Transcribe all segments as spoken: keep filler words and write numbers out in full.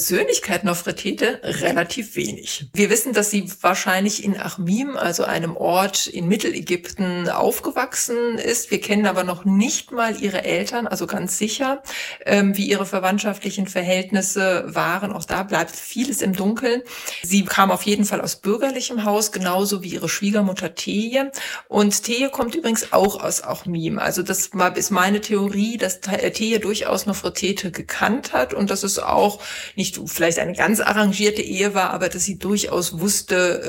Persönlichkeit Nofretete relativ wenig. Wir wissen, dass sie wahrscheinlich in Achmim, also einem Ort in Mittelägypten, aufgewachsen ist. Wir kennen aber noch nicht mal ihre Eltern, also ganz sicher, ähm, wie ihre verwandtschaftlichen Verhältnisse waren. Auch da bleibt vieles im Dunkeln. Sie kam auf jeden Fall aus bürgerlichem Haus, genauso wie ihre Schwiegermutter Teje. Und Teje kommt übrigens auch aus Achmim. Also das war, ist meine Theorie, dass Teje durchaus Nofretete gekannt hat und dass es auch nicht vielleicht eine ganz arrangierte Ehe war, aber dass sie durchaus wusste,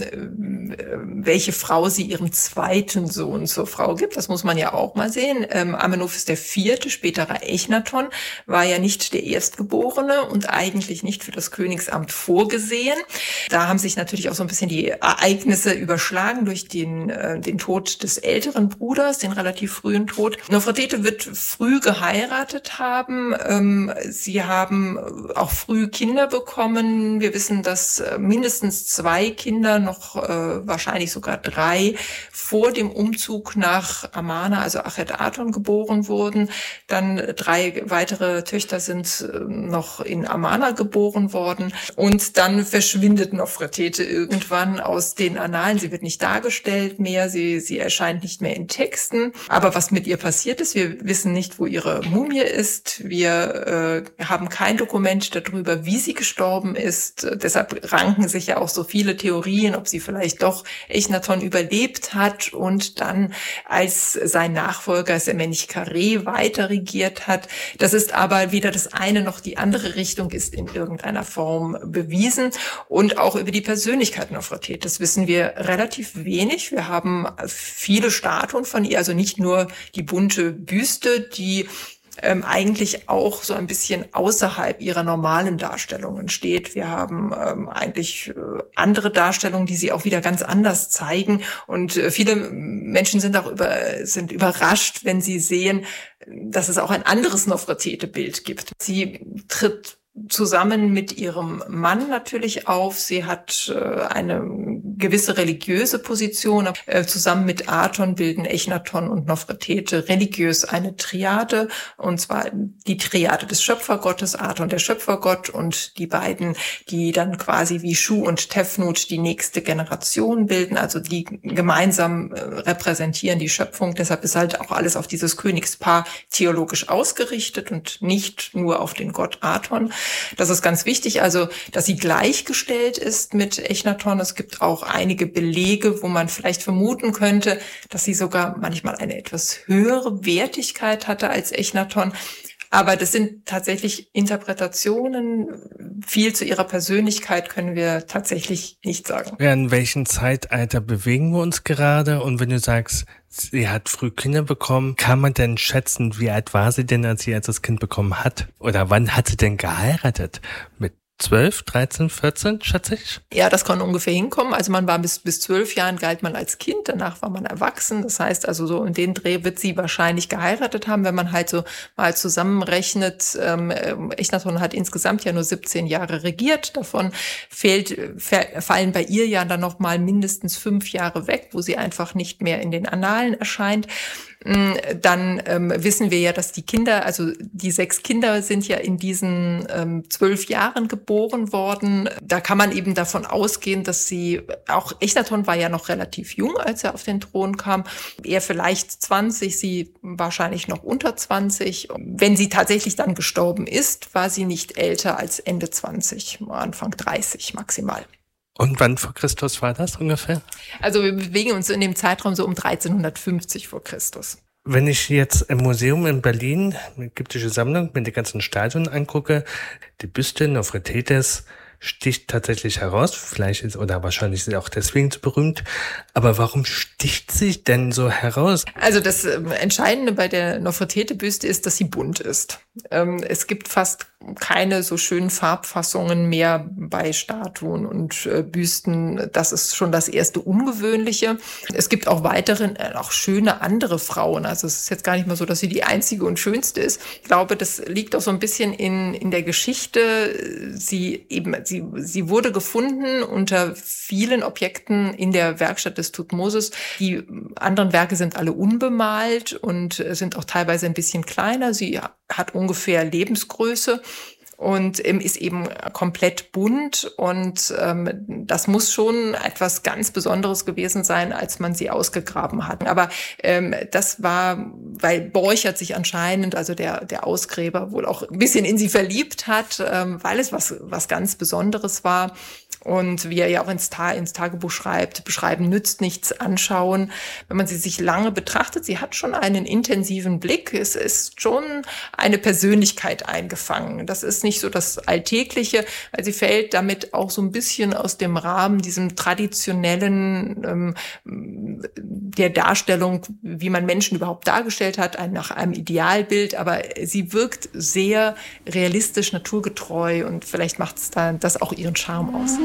ähm, welche Frau sie ihrem zweiten Sohn zur Frau gibt. Das muss man ja auch mal sehen. Ähm, Amenophis der Vierte, späterer Echnaton, war ja nicht der Erstgeborene und eigentlich nicht für das Königsamt vorgesehen. Da haben sich natürlich auch so ein bisschen die Ereignisse überschlagen durch den, äh, den Tod des älteren Bruders, den relativ frühen Tod. Nofretete wird früh geheiratet haben. Ähm, sie haben auch früh Kinder bekommen. Wir wissen, dass mindestens zwei Kinder, noch äh, wahrscheinlich sogar drei, vor dem Umzug nach Amarna, also Achet-Aton, geboren wurden. Dann drei weitere Töchter sind äh, noch in Amarna geboren worden. Und dann verschwindet Nofretete irgendwann aus den Annalen. Sie wird nicht dargestellt mehr, sie, sie erscheint nicht mehr in Texten. Aber was mit ihr passiert ist, wir wissen nicht, wo ihre Mumie ist. Wir äh, haben kein Dokument darüber, wie sie gestorben ist. Deshalb ranken sich ja auch so viele Theorien, ob sie vielleicht doch Echnaton überlebt hat und dann als sein Nachfolger Semenchkare weiter regiert hat. Das ist aber weder das eine noch die andere Richtung ist in irgendeiner Form bewiesen. Und auch über die Persönlichkeit Nofretetes wissen wir relativ wenig. Wir haben viele Statuen von ihr, also nicht nur die bunte Büste, die Ähm, eigentlich auch so ein bisschen außerhalb ihrer normalen Darstellungen steht. Wir haben ähm, eigentlich äh, andere Darstellungen, die sie auch wieder ganz anders zeigen. Und äh, viele Menschen sind auch über, sind überrascht, wenn sie sehen, dass es auch ein anderes Nofretete-Bild gibt. Sie tritt zusammen mit ihrem Mann natürlich auf. Sie hat äh, eine gewisse religiöse Position. Äh, zusammen mit Aton bilden Echnaton und Nofretete religiös eine Triade, und zwar die Triade des Schöpfergottes, Aton der Schöpfergott, und die beiden, die dann quasi wie Shu und Tefnut die nächste Generation bilden, also die gemeinsam äh, repräsentieren die Schöpfung. Deshalb ist halt auch alles auf dieses Königspaar theologisch ausgerichtet und nicht nur auf den Gott Aton. Das ist ganz wichtig, also dass sie gleichgestellt ist mit Echnaton. Es gibt auch einige Belege, wo man vielleicht vermuten könnte, dass sie sogar manchmal eine etwas höhere Wertigkeit hatte als Echnaton. Aber das sind tatsächlich Interpretationen. Viel zu ihrer Persönlichkeit können wir tatsächlich nicht sagen. Ja, in welchem Zeitalter bewegen wir uns gerade? Und wenn du sagst, sie hat früh Kinder bekommen, kann man denn schätzen, wie alt war sie denn, als sie als das Kind bekommen hat? Oder wann hat sie denn geheiratet? Mit zwölf, dreizehn, vierzehn, schätze ich? Ja, das kann ungefähr hinkommen. Also man war bis bis zwölf Jahren galt man als Kind, danach war man erwachsen. Das heißt also so in den Dreh wird sie wahrscheinlich geheiratet haben, wenn man halt so mal zusammenrechnet. Ähm, Echnaton hat insgesamt ja nur siebzehn Jahre regiert. Davon fehlt, fallen bei ihr ja dann noch mal mindestens fünf Jahre weg, wo sie einfach nicht mehr in den Annalen erscheint. Dann ähm, wissen wir ja, dass die Kinder, also die sechs Kinder sind ja in diesen ähm, zwölf Jahren geboren worden. Da kann man eben davon ausgehen, dass sie, auch Echnaton war ja noch relativ jung, als er auf den Thron kam. Er vielleicht zwanzig, sie wahrscheinlich noch unter zwanzig. Wenn sie tatsächlich dann gestorben ist, war sie nicht älter als Ende zwanzig, Anfang dreißig maximal. Und wann vor Christus war das ungefähr? Also wir bewegen uns in dem Zeitraum so um dreizehnhundertfünfzig vor Christus. Wenn ich jetzt im Museum in Berlin, eine ägyptische Sammlung, mit den ganzen Statuen angucke, die Büste Nofretetes sticht tatsächlich heraus. Vielleicht ist, oder wahrscheinlich ist sie auch deswegen so berühmt. Aber warum sticht sie denn so heraus? Also das Entscheidende bei der Nofretete-Büste ist, dass sie bunt ist. Es gibt fast keine so schönen Farbfassungen mehr bei Statuen und Büsten. Das ist schon das erste Ungewöhnliche. Es gibt auch weitere, auch schöne andere Frauen. Also es ist jetzt gar nicht mal so, dass sie die einzige und schönste ist. Ich glaube, das liegt auch so ein bisschen in, in der Geschichte. Sie eben, sie, sie wurde gefunden unter vielen Objekten in der Werkstatt des Thutmosis. Die anderen Werke sind alle unbemalt und sind auch teilweise ein bisschen kleiner. Sie hat ungefähr Lebensgröße. und ähm, ist eben komplett bunt. Und ähm, das muss schon etwas ganz Besonderes gewesen sein, als man sie ausgegraben hat. Aber ähm, das war, weil Borchert sich anscheinend, also der, der Ausgräber, wohl auch ein bisschen in sie verliebt hat, ähm, weil es was, was ganz Besonderes war. Und wie er ja auch ins, Ta- ins Tagebuch schreibt, beschreiben nützt nichts, anschauen. Wenn man sie sich lange betrachtet, sie hat schon einen intensiven Blick. Es ist schon eine Persönlichkeit eingefangen. Das ist nicht so das Alltägliche, weil sie fällt damit auch so ein bisschen aus dem Rahmen, diesem traditionellen, ähm, der Darstellung, wie man Menschen überhaupt dargestellt hat, ein, nach einem Idealbild. Aber sie wirkt sehr realistisch, naturgetreu und vielleicht macht es dann das auch ihren Charme aus.